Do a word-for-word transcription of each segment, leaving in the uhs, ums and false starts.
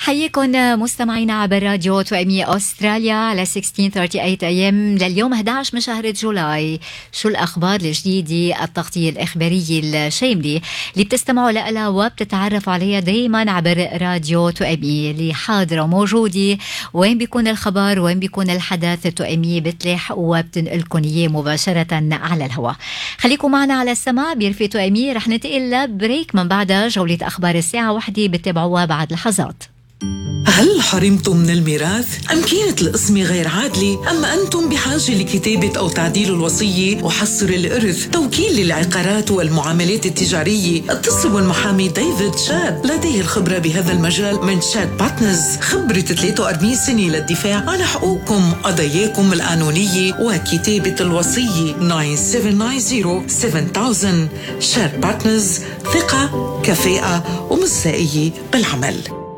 حييكم مستمعينا عبر راديو توأمية أستراليا على ستة عشر ثلاثة وثلاثين أي إم لليوم أحد عشر من شهر جولاي. شو الأخبار الجديدة، التغطية الإخبارية الشاملة اللي بتستمعوا لها وبتتعرفوا عليها دايما عبر راديو توأمية، اللي حاضرة وموجودة وين بيكون الخبر وين بيكون الحدث. توأمية بتلاح وبتنقلكم إياه مباشرة على الهواء. خليكم معنا على السماع برفقة توأمية. رح ننتقل لبريك، من بعدها جولة أخبار الساعة واحدة بتتابعوها بعد لحظات. هل حرمتم من الميراث؟ أم كانت القسمة غير عادلة؟ أما أنتم بحاجة لكتابة أو تعديل الوصية وحصر الإرث، توكيل للعقارات والمعاملات التجارية؟ اتصلوا بالمحامي ديفيد شاد، لديه الخبرة بهذا المجال من شاد بارتنرز، خبرة ثلاثة وأربعين سنة للدفاع عن حقوقكم، قضاياكم القانونية وكتابة الوصية. تسعة سبعة تسعة صفر سبعة ألف. شاد بارتنرز، ثقة، كفاءة ومصداقية بالعمل.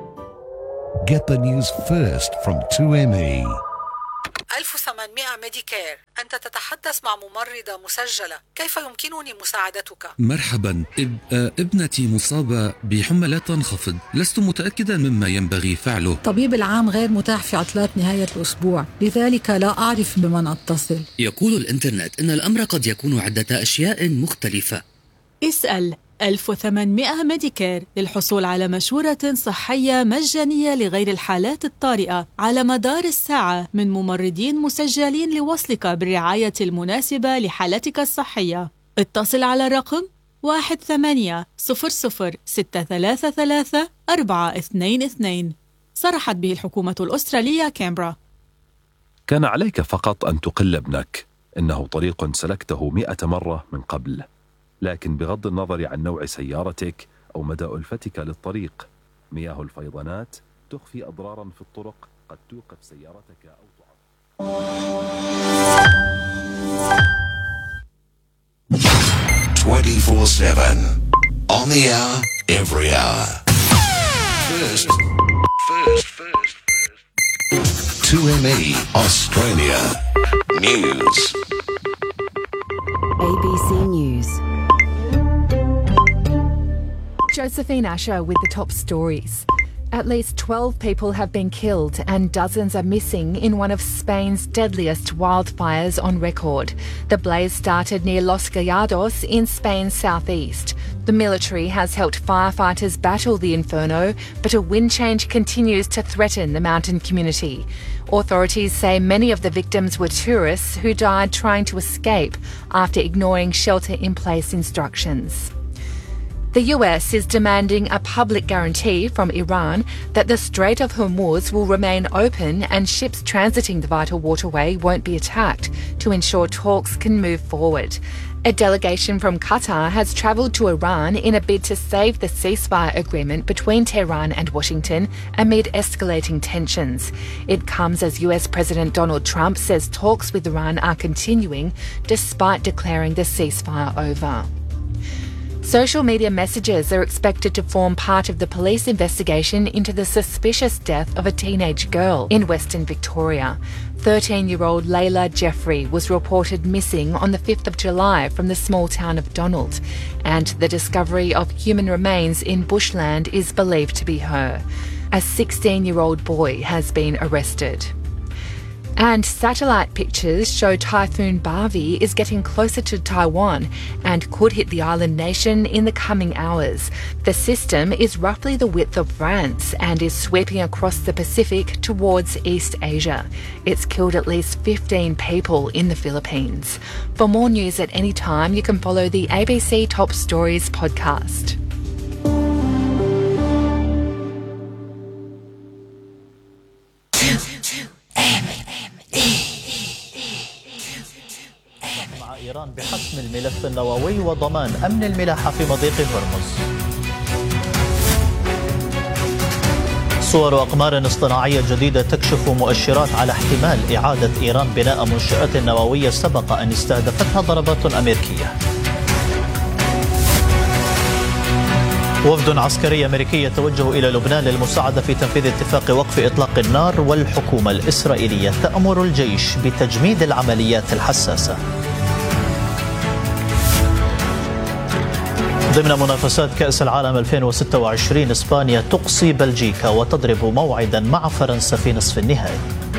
Get the news first from تو إم إي. ألف وثمانمئة ميديكير. أنت تتحدث مع ممرضة مسجلة، كيف يمكنني مساعدتك؟ مرحبا. إب... ابنتي مصابة بحمى لا تنخفض، لست متأكدا مما ينبغي فعله. طبيب العام غير متاح في عطلات نهاية الأسبوع، لذلك لا أعرف بمن أتصل. يقول الإنترنت إن الأمر قد يكون عدة أشياء مختلفة. اسأل ألف وثمانمئة ميديكير للحصول على مشورة صحية مجانية لغير الحالات الطارئة على مدار الساعة من ممرضين مسجلين لوصلك بالرعاية المناسبة لحالتك الصحية. اتصل على رقم واحد ثمانية صفر صفر ستة ثلاثة ثلاثة أربعة اثنين اثنين. صرحت به الحكومة الأسترالية كامبرا. كان عليك فقط أن تقل ابنك، إنه طريق سلكته مئة مرة من قبل، لكن بغض النظر عن نوع سيارتك أو مدى ألفتك للطريق، مياه الفيضانات تخفي أضرارا في الطرق قد توقف سيارتك أو twenty-four seven on the hour, every hour. First, first, first, first. two M E Australia News. A B C News. Josephine Asher with the top stories. At least twelve people have been killed and dozens are missing in one of Spain's deadliest wildfires on record. The blaze started near Los Gallados in Spain's southeast. The military has helped firefighters battle the inferno, but a wind change continues to threaten the mountain community. Authorities say many of the victims were tourists who died trying to escape after ignoring shelter-in-place instructions. The U S is demanding a public guarantee from Iran that the Strait of Hormuz will remain open and ships transiting the vital waterway won't be attacked to ensure talks can move forward. A delegation from Qatar has travelled to Iran in a bid to save the ceasefire agreement between Tehran and Washington amid escalating tensions. It comes as U S President Donald Trump says talks with Iran are continuing despite declaring the ceasefire over. Social media messages are expected to form part of the police investigation into the suspicious death of a teenage girl in Western Victoria. thirteen-year-old Layla Jeffrey was reported missing on the fifth of July from the small town of Donald, and the discovery of human remains in bushland is believed to be her. A sixteen-year-old boy has been arrested. And satellite pictures show Typhoon Barvey is getting closer to Taiwan and could hit the island nation in the coming hours. The system is roughly the width of France and is sweeping across the Pacific towards East Asia. It's killed at least fifteen people in the Philippines. For more news at any time, you can follow the A B C Top Stories podcast. إيران بحسم الملف النووي وضمان أمن الملاحة في مضيق هرمز. صور أقمار اصطناعية جديدة تكشف مؤشرات على احتمال إعادة إيران بناء منشآت نووية سبق أن استهدفتها ضربات أمريكية. وفد عسكري أمريكي يتوجه إلى لبنان للمساعدة في تنفيذ اتفاق وقف إطلاق النار، والحكومة الإسرائيلية تأمر الجيش بتجميد العمليات الحساسة. ضمن منافسات كأس العالم ألفين وستة وعشرين إسبانيا تقصي بلجيكا وتضرب موعدا مع فرنسا في نصف النهائي.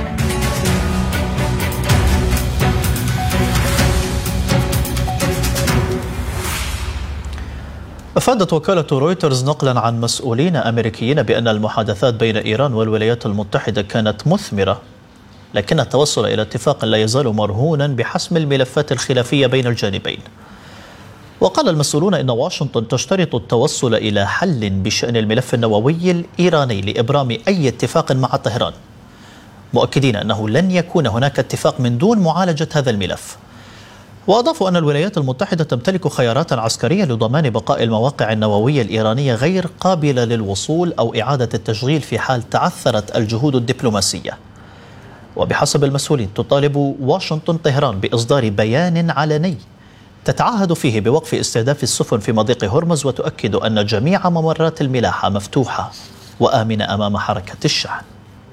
أفادت وكالة رويترز نقلا عن مسؤولين أمريكيين بأن المحادثات بين إيران والولايات المتحدة كانت مثمرة، لكن التوصل إلى اتفاق لا يزال مرهونا بحسم الملفات الخلافية بين الجانبين. وقال المسؤولون إن واشنطن تشترط التوصل إلى حل بشأن الملف النووي الإيراني لإبرام أي اتفاق مع طهران، مؤكدين أنه لن يكون هناك اتفاق من دون معالجة هذا الملف. وأضافوا أن الولايات المتحدة تمتلك خيارات عسكرية لضمان بقاء المواقع النووية الإيرانية غير قابلة للوصول أو إعادة التشغيل في حال تعثرت الجهود الدبلوماسية. وبحسب المسؤولين تطالب واشنطن طهران بإصدار بيان علني تتعهد فيه بوقف استهداف السفن في مضيق هرمز، وتؤكد أن جميع ممرات الملاحة مفتوحة وآمنة أمام حركة الشحن.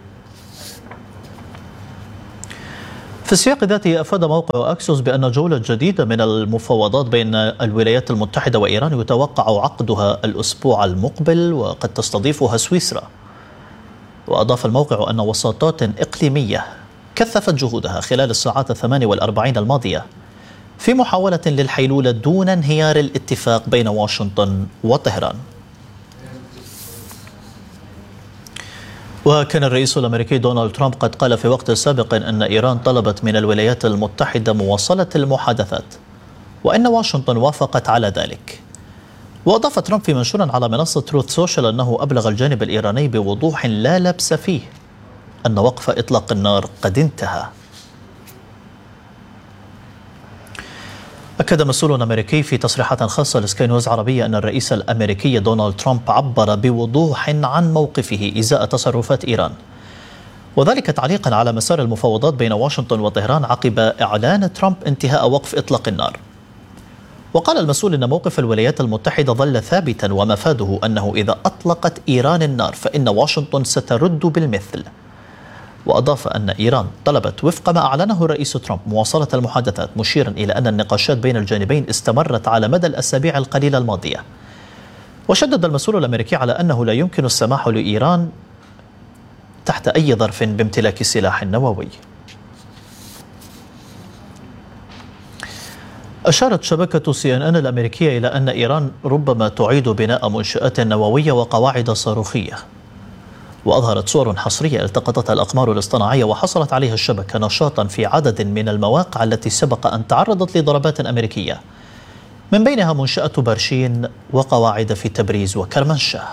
في السياق ذاته أفاد موقع أكسوس بأن جولة جديدة من المفاوضات بين الولايات المتحدة وإيران يتوقع عقدها الأسبوع المقبل، وقد تستضيفها سويسرا. وأضاف الموقع أن وساطات إقليمية كثفت جهودها خلال الساعات الثمان والأربعين الماضية في محاولة للحيلولة دون انهيار الاتفاق بين واشنطن وطهران. وكان الرئيس الأمريكي دونالد ترامب قد قال في وقت سابق أن إيران طلبت من الولايات المتحدة مواصلة المحادثات، وأن واشنطن وافقت على ذلك. وأضاف ترامب في منشور على منصة تروث سوشيال أنه أبلغ الجانب الإيراني بوضوح لا لبس فيه أن وقف إطلاق النار قد انتهى. أكد مسؤول أمريكي في تصريحات خاصة لسكاي نيوز عربية أن الرئيس الأمريكي دونالد ترامب عبر بوضوح عن موقفه إزاء تصرفات إيران، وذلك تعليقا على مسار المفاوضات بين واشنطن وطهران عقب إعلان ترامب انتهاء وقف إطلاق النار. وقال المسؤول أن موقف الولايات المتحدة ظل ثابتا، ومفاده أنه إذا أطلقت إيران النار فإن واشنطن سترد بالمثل. وأضاف أن إيران طلبت وفق ما أعلنه الرئيس ترامب مواصلة المحادثات، مشيرا إلى أن النقاشات بين الجانبين استمرت على مدى الأسابيع القليلة الماضية. وشدد المسؤول الأمريكي على أنه لا يمكن السماح لإيران تحت أي ظرف بامتلاك سلاح نووي. أشارت شبكة سي إن إن الأمريكية إلى أن إيران ربما تعيد بناء منشآت نووية وقواعد صاروخية. وأظهرت صور حصرية التقطتها الأقمار الاصطناعية وحصلت عليها الشبكة نشاطا في عدد من المواقع التي سبق أن تعرضت لضربات أمريكية، من بينها منشأة برشين وقواعد في تبريز وكرمانشاه.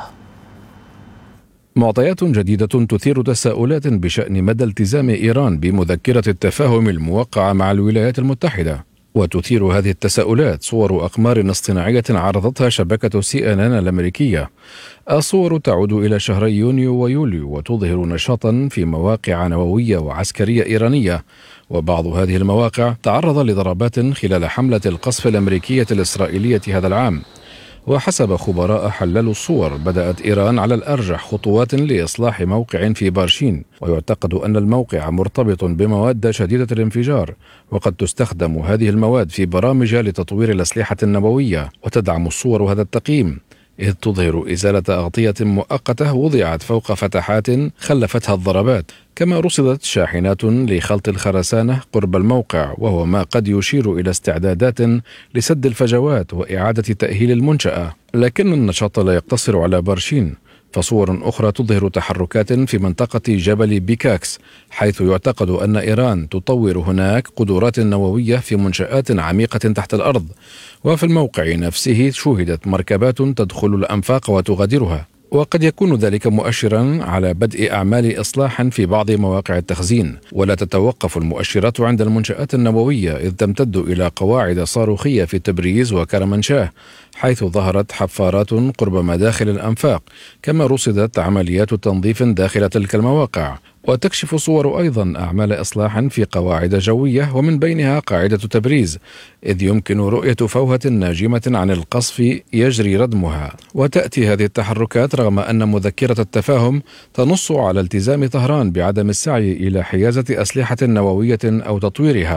معطيات جديدة تثير تساؤلات بشأن مدى التزام إيران بمذكرة التفاهم الموقعة مع الولايات المتحدة. وتثير هذه التساؤلات صور أقمار اصطناعية عرضتها شبكة سي إن إن الأمريكية. الصور تعود إلى شهري يونيو ويوليو وتظهر نشاطا في مواقع نووية وعسكرية إيرانية، وبعض هذه المواقع تعرض لضربات خلال حملة القصف الأمريكية الإسرائيلية هذا العام. وحسب خبراء حللوا الصور بدأت إيران على الأرجح خطوات لإصلاح موقع في بارشين، ويعتقد أن الموقع مرتبط بمواد شديدة الانفجار، وقد تستخدم هذه المواد في برامج لتطوير الأسلحة النووية. وتدعم الصور هذا التقييم إذ تظهر إزالة أغطية مؤقتة وضعت فوق فتحات خلفتها الضربات، كما رصدت شاحنات لخلط الخرسانة قرب الموقع، وهو ما قد يشير إلى استعدادات لسد الفجوات وإعادة تأهيل المنشأة. لكن النشاط لا يقتصر على بارشين، فصور أخرى تظهر تحركات في منطقة جبل بيكاكس، حيث يعتقد أن إيران تطور هناك قدرات نووية في منشآت عميقة تحت الأرض. وفي الموقع نفسه شوهدت مركبات تدخل الأنفاق وتغادرها، وقد يكون ذلك مؤشرا على بدء أعمال إصلاح في بعض مواقع التخزين. ولا تتوقف المؤشرات عند المنشآت النووية، إذ تمتد إلى قواعد صاروخية في تبريز وكرمانشاه، حيث ظهرت حفارات قرب مداخل الأنفاق، كما رصدت عمليات تنظيف داخل تلك المواقع. وتكشف صور أيضا أعمال إصلاح في قواعد جوية، ومن بينها قاعدة تبريز، إذ يمكن رؤية فوهة ناجمة عن القصف يجري ردمها. وتأتي هذه التحركات رغم أن مذكرة التفاهم تنص على التزام طهران بعدم السعي إلى حيازة أسلحة نووية أو تطويرها،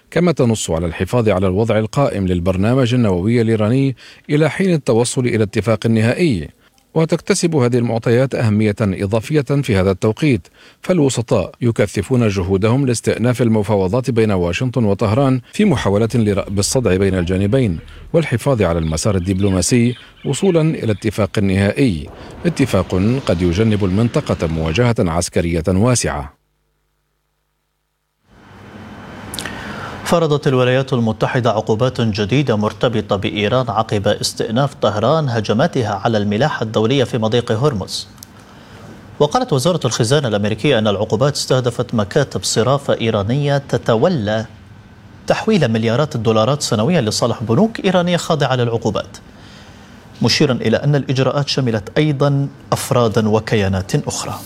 كما تنص على الحفاظ على الوضع القائم للبرنامج النووي الإيراني إلى حين التوصل إلى اتفاق نهائي. وتكتسب هذه المعطيات أهمية إضافية في هذا التوقيت، فالوسطاء يكثفون جهودهم لاستئناف المفاوضات بين واشنطن وطهران في محاولة لرأب الصدع بين الجانبين والحفاظ على المسار الدبلوماسي وصولا إلى اتفاق نهائي، اتفاق قد يجنب المنطقة مواجهة عسكرية واسعة. فرضت الولايات المتحدة عقوبات جديدة مرتبطة بإيران عقب استئناف طهران هجماتها على الملاحة الدولية في مضيق هرمز. وقالت وزارة الخزانة الأمريكية أن العقوبات استهدفت مكاتب صرافة إيرانية تتولى تحويل مليارات الدولارات سنويا لصالح بنوك إيرانية خاضعة للعقوبات، مشيرا إلى أن الإجراءات شملت أيضا أفرادا وكيانات أخرى.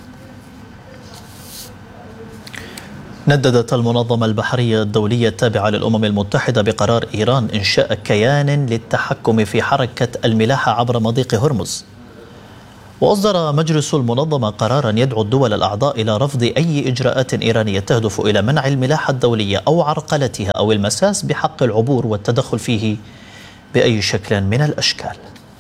نددت المنظمة البحرية الدولية التابعة للأمم المتحدة بقرار إيران إنشاء كيان للتحكم في حركة الملاحة عبر مضيق هرمز. وأصدر مجلس المنظمة قرارا يدعو الدول الأعضاء إلى رفض أي إجراءات إيرانية تهدف إلى منع الملاحة الدولية أو عرقلتها أو المساس بحق العبور والتدخل فيه بأي شكل من الأشكال.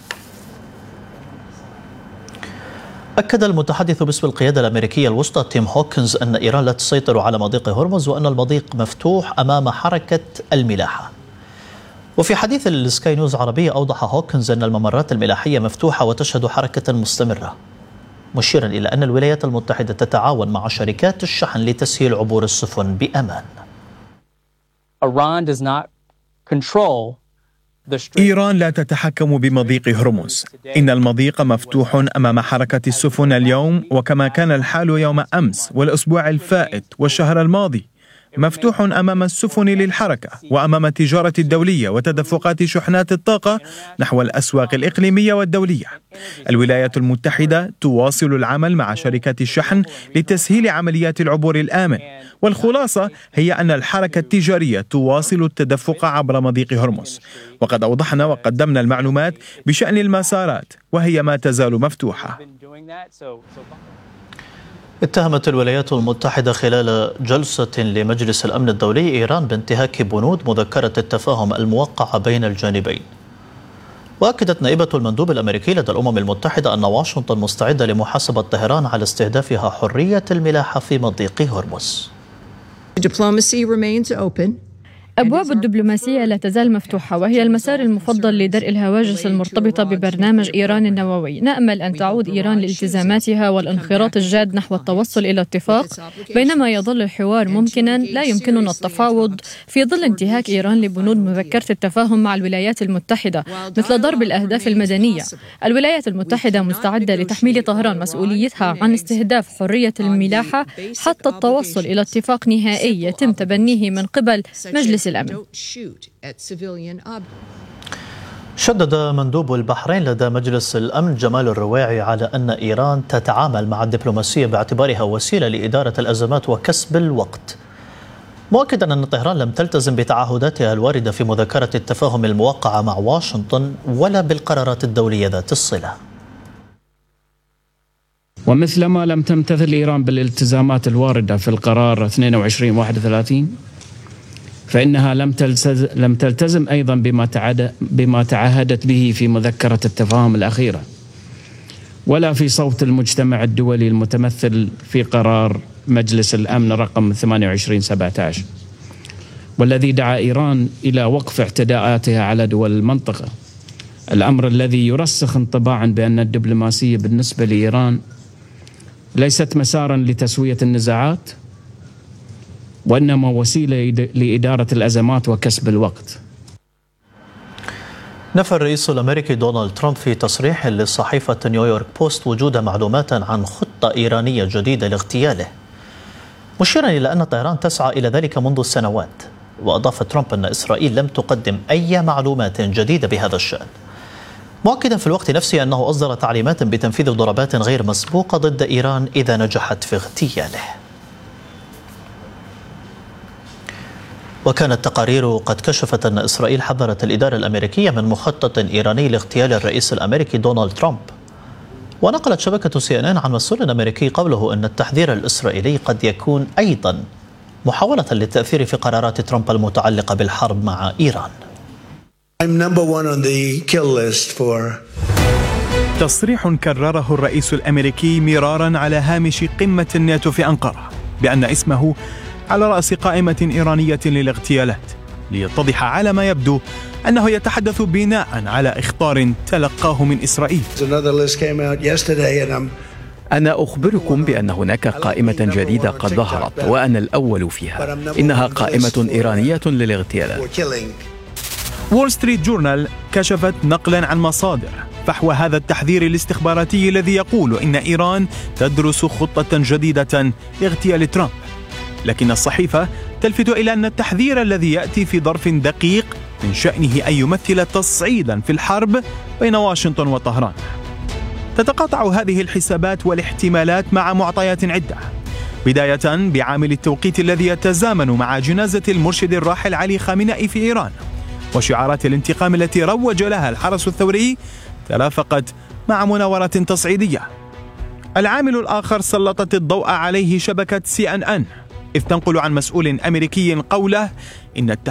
أكد المتحدث باسم القيادة الأمريكية الوسطى تيم هوكنز أن إيران لا تسيطر على مضيق هرمز وأن المضيق مفتوح أمام حركة الملاحة. وفي حديث للسكاي نيوز عربية أوضح هوكنز أن الممرات الملاحية مفتوحة وتشهد حركة مستمرة، مشيرا إلى أن الولايات المتحدة تتعاون مع شركات الشحن لتسهيل عبور السفن بأمان. إيران لا تتحكم بمضيق هرمز، إن المضيق مفتوح أمام حركة السفن اليوم وكما كان الحال يوم أمس والأسبوع الفائت والشهر الماضي، مفتوح أمام السفن للحركة وأمام التجارة الدولية وتدفقات شحنات الطاقة نحو الأسواق الإقليمية والدولية. الولايات المتحدة تواصل العمل مع شركات الشحن لتسهيل عمليات العبور الآمن، والخلاصة هي أن الحركة التجارية تواصل التدفق عبر مضيق هرمز، وقد أوضحنا وقدمنا المعلومات بشأن المسارات وهي ما تزال مفتوحة. اتهمت الولايات المتحدة خلال جلسة لمجلس الأمن الدولي إيران بانتهاك بنود مذكرة التفاهم الموقعة بين الجانبين. وأكدت نائبة المندوب الأمريكي لدى الأمم المتحدة أن واشنطن مستعدة لمحاسبة طهران على استهدافها حرية الملاحة في مضيق هرمز. أبواب الدبلوماسية لا تزال مفتوحة، وهي المسار المفضل لدرء الهواجس المرتبطة ببرنامج إيران النووي. نأمل أن تعود إيران لالتزاماتها والانخراط الجاد نحو التوصل إلى اتفاق، بينما يظل الحوار ممكنا لا يمكننا التفاوض في ظل انتهاك إيران لبنود مذكرة التفاهم مع الولايات المتحدة مثل ضرب الأهداف المدنية. الولايات المتحدة مستعدة لتحميل طهران مسؤوليتها عن استهداف حرية الملاحة حتى التوصل إلى اتفاق نهائي يتم تبنيه من قبل مجلس الأمن. شدد مندوب البحرين لدى مجلس الأمن جمال الرواعي على أن إيران تتعامل مع الدبلوماسية باعتبارها وسيلة لإدارة الأزمات وكسب الوقت، مؤكدا أن طهران لم تلتزم بتعهداتها الواردة في مذكرة التفاهم الموقعة مع واشنطن ولا بالقرارات الدولية ذات الصلة. ومثلما لم تمتثل إيران بالالتزامات الواردة في القرار اثنين وعشرين واحد وثلاثين، فإنها لم تلتزم, لم تلتزم أيضا بما, تعد بما تعهدت به في مذكرة التفاهم الأخيرة، ولا في صوت المجتمع الدولي المتمثل في قرار مجلس الأمن رقم ثمانية وعشرين سبعة عشر، والذي دعا إيران إلى وقف اعتداءاتها على دول المنطقة، الأمر الذي يرسخ انطباعا بأن الدبلوماسية بالنسبة لإيران ليست مسارا لتسوية النزاعات، وإنما وسيلة لإدارة الأزمات وكسب الوقت. نفى الرئيس الأمريكي دونالد ترامب في تصريح لصحيفة نيويورك بوست وجود معلومات عن خطة إيرانية جديدة لاغتياله، مشيرا إلى أن طهران تسعى إلى ذلك منذ سنوات. وأضاف ترامب أن إسرائيل لم تقدم أي معلومات جديدة بهذا الشأن، مؤكدا في الوقت نفسه أنه أصدر تعليمات بتنفيذ ضربات غير مسبوقة ضد إيران إذا نجحت في اغتياله. وكانت تقارير قد كشفت أن إسرائيل حذرت الإدارة الأمريكية من مخطط إيراني لاغتيال الرئيس الأمريكي دونالد ترامب. ونقلت شبكة سي إن إن عن مسؤول أمريكي قوله أن التحذير الإسرائيلي قد يكون أيضا محاولة للتأثير في قرارات ترامب المتعلقة بالحرب مع إيران. تصريح كرره الرئيس الأمريكي مراراً على هامش قمة الناتو في أنقرة بأن اسمه على رأس قائمة إيرانية للاغتيالات، ليتضح على ما يبدو أنه يتحدث بناء على إخطار تلقاه من إسرائيل. أنا أخبركم بأن هناك قائمة جديدة قد ظهرت وأنا الأول فيها، إنها قائمة إيرانية للاغتيالات. وول ستريت جورنال كشفت نقلا عن مصادر فحوى هذا التحذير الاستخباراتي الذي يقول إن إيران تدرس خطة جديدة لاغتيال ترامب، لكن الصحيفة تلفت إلى أن التحذير الذي يأتي في ظرف دقيق من شأنه أن يمثل تصعيدا في الحرب بين واشنطن وطهران. تتقاطع هذه الحسابات والاحتمالات مع معطيات عدة، بداية بعامل التوقيت الذي يتزامن مع جنازة المرشد الراحل علي خامنئي في إيران، وشعارات الانتقام التي روج لها الحرس الثوري ترافقت مع مناورات تصعيدية. العامل الآخر سلطت الضوء عليه شبكة سي أن أن، إذ تنقل عن مسؤول أمريكي قوله إن